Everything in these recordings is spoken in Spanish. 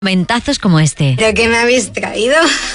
Momentazos como este. ¿Pero qué me habéis traído?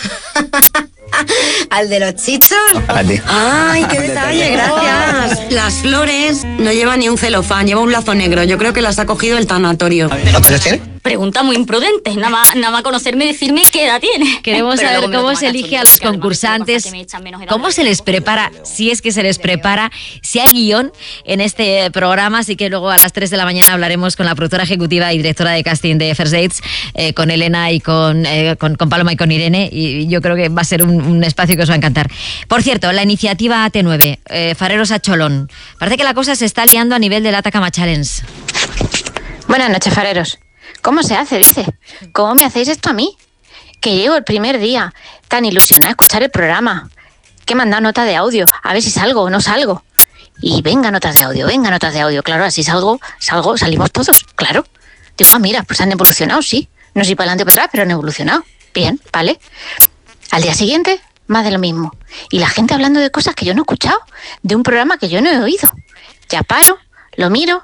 ¿Al de los chichos? A ti. ¡Ay, qué detalle! Gracias. Las flores no llevan ni un celofán, lleva un lazo negro. Yo creo que las ha cogido el tanatorio. ¿Cuántos años tiene? Pregunta muy imprudente. Nada más conocerme y decirme qué edad tiene. Queremos saber cómo se elige a los concursantes, cómo se les prepara, si es que se les prepara, si hay guión en este programa. Así que luego a las 3 de la mañana hablaremos con la productora ejecutiva y directora de casting de First Dates, con Elena y con Paloma y con Irene. Y yo creo que va a ser un espacio que os va a encantar. Por cierto, la iniciativa AT9, Fareros a Cholón. Parece que la cosa se está liando a nivel del Atacama Challenge. Buenas noches, fareros. ¿Cómo se hace? Dice. ¿Cómo me hacéis esto a mí? Que llego el primer día tan ilusionada a escuchar el programa. Que me han dado nota de audio. A ver si salgo o no salgo. Y venga notas de audio, venga notas de audio. Claro, así salimos todos. Claro. Digo, mira, pues han evolucionado, sí. No sé si para adelante o para atrás, pero han evolucionado. Bien, vale. Al día siguiente, más de lo mismo. Y la gente hablando de cosas que yo no he escuchado. De un programa que yo no he oído. Ya paro, lo miro.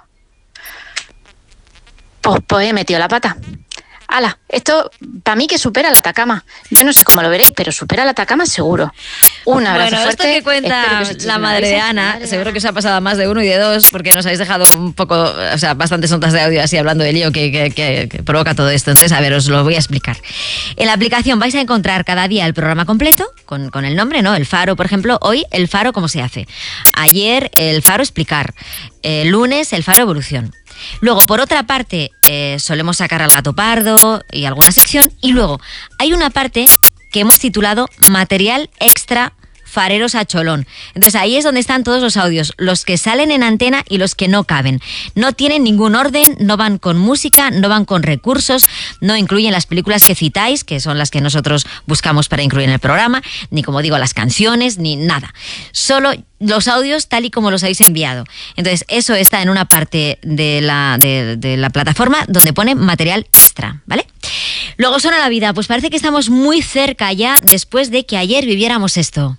Pues he metido la pata. ¡Hala! Esto, para mí, que supera el Atacama. Yo no sé cómo lo veréis, pero supera el Atacama seguro. Un abrazo fuerte. Esto que cuenta la madre de Ana, seguro que os ha pasado a más de uno y de dos, porque nos habéis dejado un poco, o sea, bastantes notas de audio así hablando del lío que provoca todo esto. Entonces, a ver, os lo voy a explicar. En la aplicación vais a encontrar cada día el programa completo, con el nombre, ¿no? El Faro, por ejemplo. Hoy, el Faro, ¿cómo se hace? Ayer, el Faro Explicar. Lunes, el Faro Evolución. Luego, por otra parte, solemos sacar al Gato Pardo y alguna sección. Y luego, hay una parte que hemos titulado Material Extra Fareros a Cholón. Entonces, ahí es donde están todos los audios, los que salen en antena y los que no caben. No tienen ningún orden, no van con música, no van con recursos, no incluyen las películas que citáis, que son las que nosotros buscamos para incluir en el programa, ni, como digo, las canciones, ni nada. Solo los audios tal y como los habéis enviado. Entonces, eso está en una parte de la plataforma donde pone material extra, ¿vale? Luego, Suena la Vida. Pues parece que estamos muy cerca ya, después de que ayer viviéramos esto.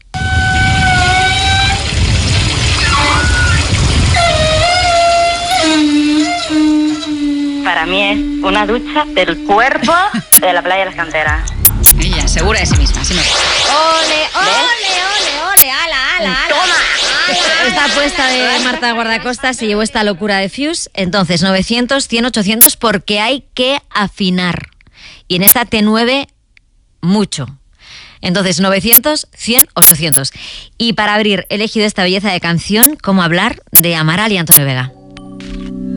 Para mí es una ducha del cuerpo de la playa de las Canteras. Ella, segura de sí misma, sí me gusta. ¡Ole! ¡Ala! ¡Toma! Esta apuesta de Marta Guardacosta se llevó esta locura de Fuse. Entonces, 900, 100, 800, porque hay que afinar. Y en esta T9, mucho. Entonces, 900, 100, 800. Y para abrir, he elegido esta belleza de canción, cómo hablar, de Amaral y Antonio Vega.